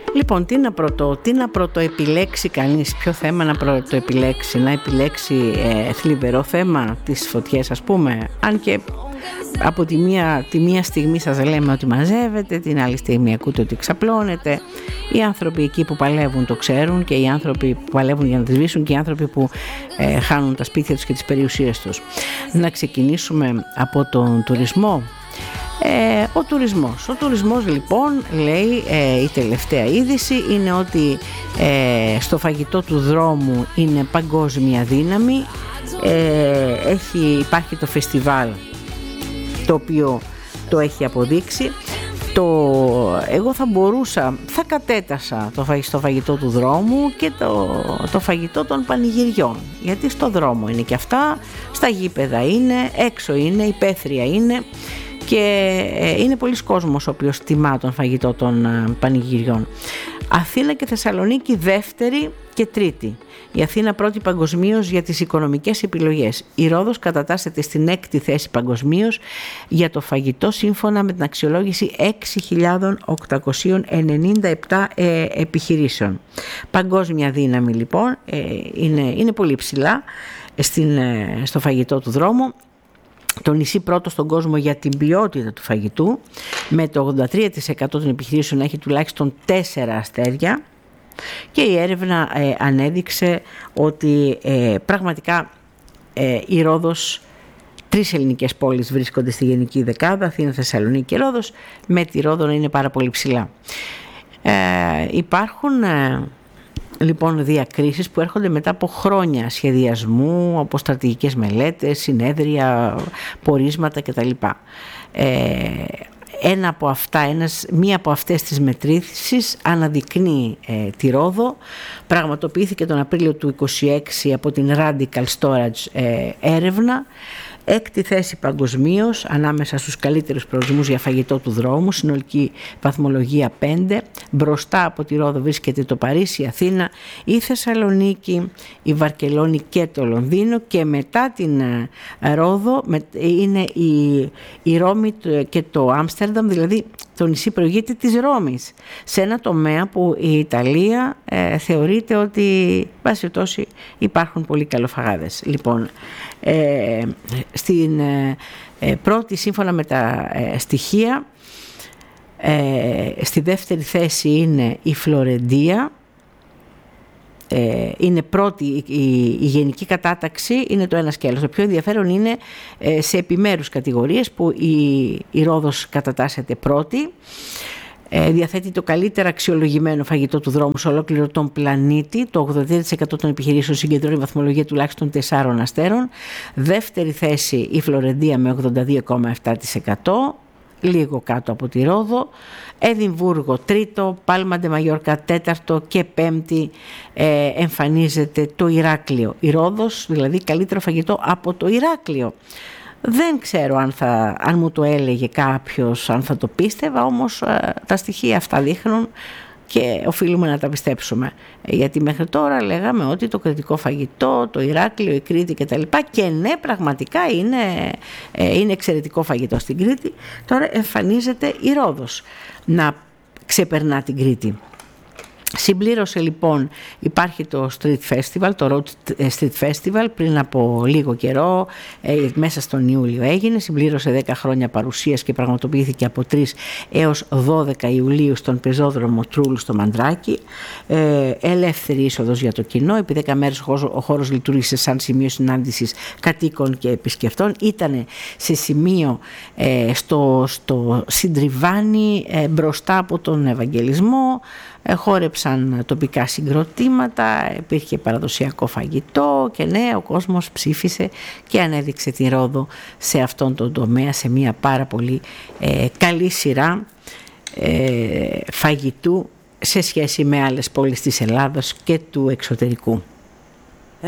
Λοιπόν, τι να πρωτοεπιλέξει κανείς, ποιο θέμα να πρωτοεπιλέξει, να επιλέξει θλιβερό θέμα, τις φωτιές ας πούμε, αν και από τη μία στιγμή σας λέμε ότι μαζεύετε, την άλλη στιγμή ακούτε ότι ξαπλώνετε. Οι άνθρωποι εκεί που παλεύουν το ξέρουν, και οι άνθρωποι που παλεύουν για να τις σβήσουν, και οι άνθρωποι που χάνουν τα σπίτια τους και τις περιουσίες τους. Να ξεκινήσουμε από τον τουρισμό. Ο τουρισμός λοιπόν, λέει η τελευταία είδηση, είναι ότι στο φαγητό του δρόμου είναι παγκόσμια δύναμη. Υπάρχει το φεστιβάλ το οποίο το έχει αποδείξει. Εγώ θα κατέτασα το φαγητό του δρόμου και το φαγητό των πανηγυριών, γιατί στο δρόμο είναι και αυτά, στα γήπεδα είναι, έξω είναι, υπαίθρια είναι, και είναι πολλοί κόσμος ο οποίος τιμά τον φαγητό των πανηγυριών. Αθήνα και Θεσσαλονίκη δεύτερη και τρίτη. Η Αθήνα πρώτη παγκοσμίως για τις οικονομικές επιλογές. Η Ρόδος κατατάσσεται στην έκτη θέση παγκοσμίως για το φαγητό, σύμφωνα με την αξιολόγηση 6.897 επιχειρήσεων. Παγκόσμια δύναμη λοιπόν, είναι πολύ ψηλά στο φαγητό του δρόμου. Το νησί πρώτο στον κόσμο για την ποιότητα του φαγητού, με το 83% των επιχειρήσεων έχει τουλάχιστον 4 αστέρια, και η έρευνα ανέδειξε ότι πραγματικά η Ρόδος, 3 ελληνικές πόλεις βρίσκονται στη γενική δεκάδα, Αθήνα, Θεσσαλονίκη και Ρόδος, με τη Ρόδο να είναι πάρα πολύ ψηλά. Υπάρχουν λοιπόν διακρίσεις που έρχονται μετά από χρόνια σχεδιασμού, από στρατηγικές μελέτες, συνέδρια, πορίσματα κτλ. Μία από αυτές τις μετρήσεις αναδεικνύει τη Ρόδο. Πραγματοποιήθηκε τον Απρίλιο του 2026 από την Radical Storage έρευνα. Έκτη θέση παγκοσμίως ανάμεσα στους καλύτερους προορισμούς για φαγητό του δρόμου, συνολική βαθμολογία 5. Μπροστά από τη Ρόδο βρίσκεται το Παρίσι, η Αθήνα, η Θεσσαλονίκη, η Βαρκελόνη και το Λονδίνο, και μετά την Ρόδο είναι η Ρώμη και το Άμστερνταμ, δηλαδή το νησί προηγείται της Ρώμης, σε ένα τομέα που η Ιταλία θεωρείται ότι βάσει τόση υπάρχουν πολύ καλοφαγάδες. Λοιπόν, στην πρώτη, σύμφωνα με τα στοιχεία, στη δεύτερη θέση είναι η Φλωρεντία. Είναι πρώτη η γενική κατάταξη, είναι το ένα σκέλος. Το πιο ενδιαφέρον είναι σε επιμέρους κατηγορίες που η Ρόδος κατατάσσεται πρώτη. Διαθέτει το καλύτερα αξιολογημένο φαγητό του δρόμου σε ολόκληρο τον πλανήτη. Το 83% των επιχειρήσεων συγκεντρώνει βαθμολογία τουλάχιστον 4 αστέρων. Δεύτερη θέση η Φλωρεντία με 82,7%, λίγο κάτω από τη Ρόδο. Εδιμβούργο τρίτο, Πάλμα ντε Μαγιόρκα τέταρτο, και πέμπτη εμφανίζεται το Ηράκλειο. Η Ρόδος δηλαδή καλύτερο φαγητό από το Ηράκλειο. Δεν ξέρω αν μου το έλεγε κάποιος, αν θα το πίστευα, όμως τα στοιχεία αυτά δείχνουν και οφείλουμε να τα πιστέψουμε. Γιατί μέχρι τώρα λέγαμε ότι το κρητικό φαγητό, το Ηράκλειο, η Κρήτη κτλ. Και ναι, πραγματικά είναι εξαιρετικό φαγητό στην Κρήτη. Τώρα εμφανίζεται η Ρόδος να ξεπερνά την Κρήτη. Συμπλήρωσε λοιπόν, υπάρχει το Street Festival, το Road Street Festival, πριν από λίγο καιρό, μέσα στον Ιούλιο έγινε, συμπλήρωσε 10 χρόνια παρουσίας και πραγματοποιήθηκε από 3 έως 12 Ιουλίου στον πεζόδρομο Τρούλου στο Μαντράκι. Ελεύθερη είσοδος για το κοινό, επί 10 μέρες ο χώρος λειτουργήσε σαν σημείο συνάντησης κατοίκων και επισκεφτών. Ήταν σε σημείο στο Συντριβάνι, μπροστά από τον Ευαγγελισμό. Χόρεψαν τοπικά συγκροτήματα, υπήρχε παραδοσιακό φαγητό και ναι, ο κόσμος ψήφισε και ανέδειξε τη Ρόδο σε αυτόν τον τομέα, σε μια πάρα πολύ καλή σειρά φαγητού σε σχέση με άλλες πόλεις της Ελλάδας και του εξωτερικού.